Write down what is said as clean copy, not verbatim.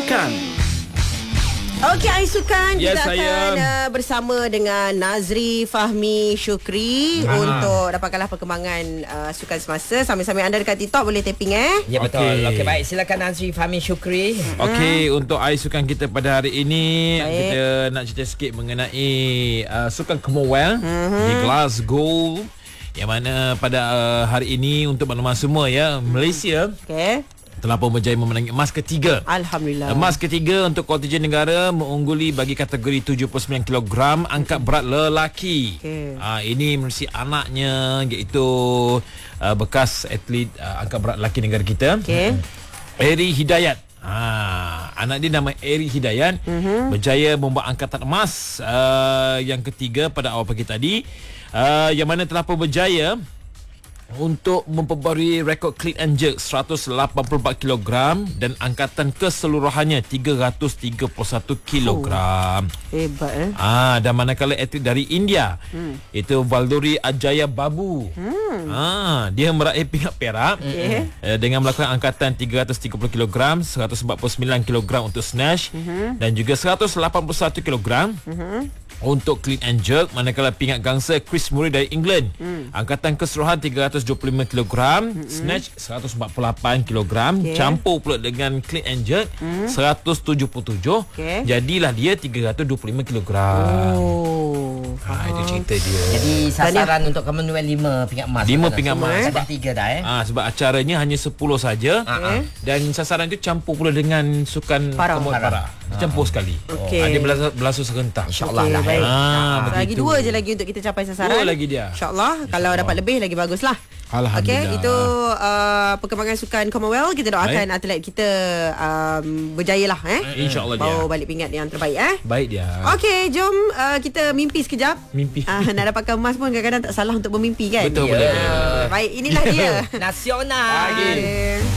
Sukan. Okey, Ais Sukan, Ya, kita akan bersama dengan Nazri, Fahmi, Syukri untuk dapatkanlah perkembangan sukan semasa. Sambil-sambil anda dekat TikTok boleh tapping Ya, betul. Okey. Okey, baik. Silakan Nazri, Fahmi, Syukri. Okey, untuk Ais Sukan kita pada hari ini, Baik. kita nak cerita sikit mengenai Sukan Commonwealth di Glasgow, yang mana pada hari ini untuk makluman semua ya, Malaysia Okey. telah pun berjaya memenangi emas ketiga. Alhamdulillah. Emas ketiga untuk kontingen negara mengungguli bagi kategori 79 kg angkat berat lelaki. Okey. Ini mesti anaknya, iaitu bekas atlet angkat berat lelaki negara kita. Okey. Eri Hidayat. Anak dia nama Eri Hidayat berjaya membuat angkatan emas yang ketiga pada awal pagi tadi, yang mana telah pun berjaya untuk memperbarui rekod clean and jerk 184 kg dan angkatan keseluruhannya 331 kg. Hebat Dan manakala atlet dari India itu Valdori Ajaya Babu, dia meraih pingat perak dengan melakukan angkatan 330 kg, 149 kg untuk snatch dan juga 181 kg untuk clean and jerk. Manakala pingat gangsa Chris Murray dari England, angkatan keseluruhan 325 kg, snatch 148 kg, campur pula dengan clean and jerk 177. Jadilah dia 325 kg. Itu cerita dia. Jadi sasaran untuk Commonwealth 5 pingat emas. 5 pingat emas. Sebab 3 dah Sebab acaranya hanya 10 saja. Dan sasaran itu campur pula dengan sukan Para. para. Campur sekali. Okey. Dia berlasu serentak. InsyaAllah lah. Baik. begitu. Lagi 2 je lagi untuk kita capai sasaran. 2 lagi dia. InsyaAllah. Kalau dapat lebih lagi baguslah. Alhamdulillah. Okey, itu perkembangan sukan Commonwealth. Kita doakan atlet kita berjaya lah InsyaAllah dia. bawa balik pingat yang terbaik Baik dia. Okey, jom kita mimpi sekejap. Mimpi. Nak dapatkan emas pun kadang-kadang tak salah untuk bermimpi kan. Betul boleh. Baik, inilah dia. Nasional. Okey.